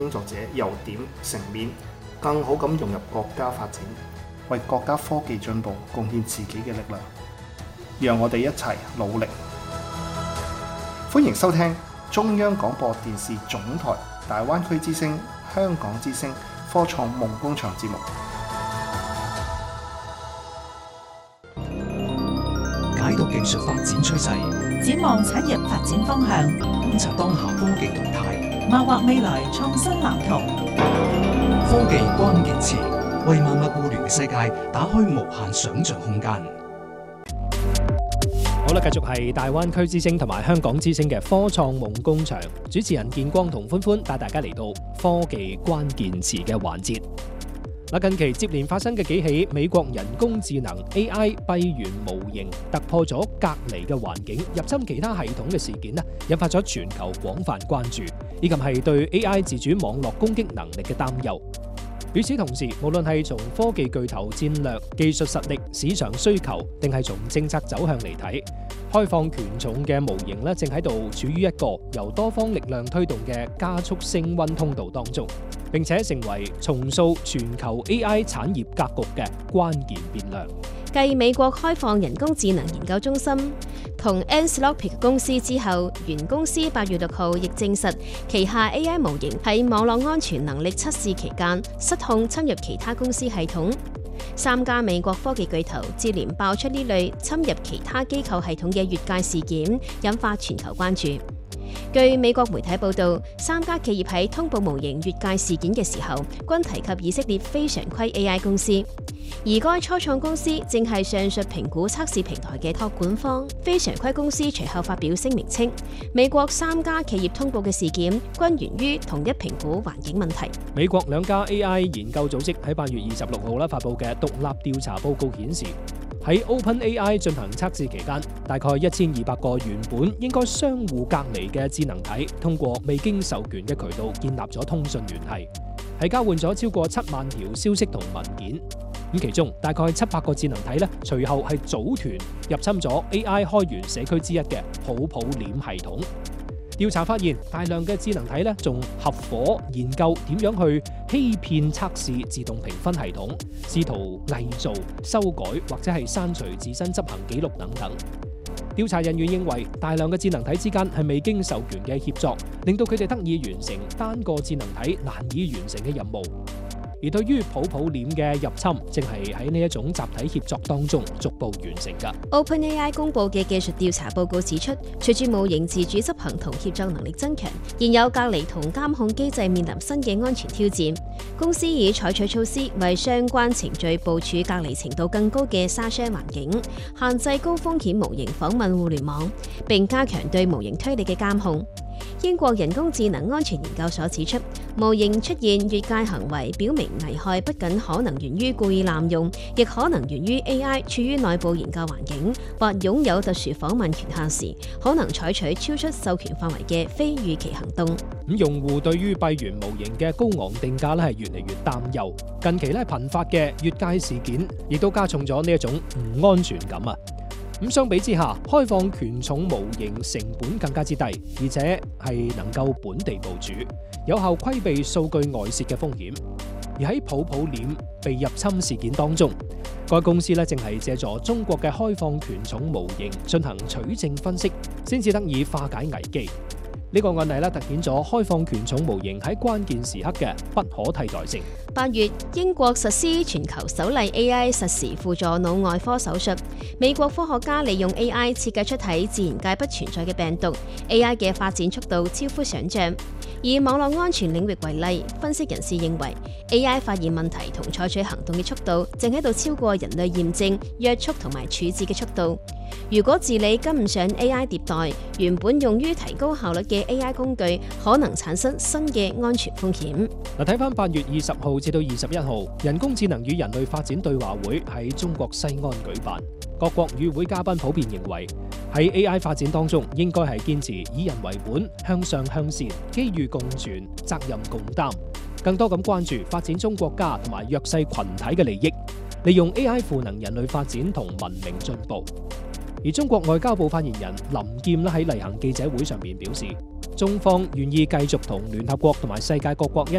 工作者由點成面，更好咁融入國家發展，為國家科技進步貢獻自己嘅力量。讓我哋一齊努力。歡迎收聽中央廣播電視總台大灣區之聲、香港之聲科創夢工場節目。 解讀技術發展趨勢， 展望產業發展方向， 觀察當下科技動態， 謀劃未來創新藍圖。 科技關鍵詞，為萬物互聯嘅世界打開無限想像空間。 好啦，繼續係大灣區之聲同埋香港之聲嘅科創夢工場，主持人建光同歡歡帶大家嚟到科技關鍵詞嘅環節。近期接連發生嘅幾起美國人工智能 AI 閉源模型突破咗隔離嘅環境，入侵其他系統嘅事件呢，引發咗全球廣泛關注，以及係對 AI 自主網絡攻擊能力嘅擔憂。與此同時，無論係從科技巨頭戰略、技術實力、市場需求，定係從政策走向嚟睇，開放權重嘅模型正喺度處於一個由多方力量推動嘅加速升溫通道當中，並且成為重塑全球 AI 產業格局嘅關鍵變量。 繼美國開放人工智能研究中心同 Anthropic 公司之後，原公司8月6號亦證實旗下 AI 模型喺網絡安全能力測試期間失控侵入其他公司系統。3家美國科技巨頭接連爆出呢類侵入其他機構系統嘅越界事件，引發全球關注。據美國媒體報道，3家企業喺通報模型越界事件嘅時候，均提及以色列非常規 AI 公司，而該初創公司正係上述評估測試平台嘅託管方。非常規公司隨後發表聲明稱，美國3家企業通報嘅事件均源於同一評估環境問題。 美國2家 AI 研究組織喺8月26號發布嘅獨立調查報告顯示，喺 OpenAI 進行測試期間，大概1200個原本應該相互隔離嘅智能體，通過未經授權嘅渠道建立咗通訊聯繫，係交換咗超過7萬條消息同文件。咁其中大概700個智能體隨後係組團入侵咗 AI 開源社區之一嘅泡泡鏈系統。調查發現，大量嘅智能體仲合夥研究點樣去欺騙測試自動評分系統，試圖偽造、修改或者係刪除自身執行記錄等等。調查人員認為，大量嘅智能體之間係未經授權嘅協作，令到佢哋得以完成單個智能體難以完成嘅任務。而對於泡泡鏈嘅入侵，正係喺呢一種集體協作當中逐步完成㗎。 OpenAI 公佈嘅技術調查報告指出，隨住模型自主執行同協作能力增強，現有隔離同監控機制面臨新嘅安全挑戰。公司已採取措施為相關程序部署隔離程度更高嘅沙箱環境，限制高風險模型訪問互聯網，並加強對模型推理嘅監控。英國人工智能安全研究所指出，模型出現越界行為，表明危害不僅可能源於故意濫用，亦可能源於 AI 處於內部研究環境或擁有特殊訪問權限時，可能採取超出授權範圍嘅非預期行動。 用戶對於閉源模型嘅高昂定價係越嚟越擔憂。近期頻發嘅越界事件，亦都加重咗呢一種唔安全感啊！相比之下，開放權重模型成本更加之低，而且係能夠本地部署，有效規避數據外泄嘅風險。而喺泡泡鏈被入侵事件當中，該公司正係借助中國嘅開放權重模型進行取證分析，先至得以化解危機。呢個案例突顯咗開放權重模型喺關鍵時刻嘅不可替代性。 8月，英國實施全球首例 AI 實時輔助腦外科手術。美國科學家利用 AI 設計出喺自然界不存在嘅病毒。AI 嘅發展速度超乎想象。以網絡安全領域為例，分析人士認為 AI 發現問題同採取行動嘅速度正喺度超過人類驗證、約束同埋處置嘅速度。如果治理跟唔上 AI 迭代，原本用於提高效率嘅 AI 工具可能產生新嘅安全風險。 睇翻8月20號至到21號，人工智能與人類發展對話會喺中國西安舉辦。各國與會嘉賓普遍認為，喺 AI 發展當中，應該係堅持以人為本、向上向善、機遇共存、責任共擔，更多咁關注發展中國家同埋弱勢群體嘅利益，利用 AI 賦能人類發展同文明進步。而中國外交部發言人林劍喺例行記者會上面表示，中方願意繼續同聯合國同埋世界各國一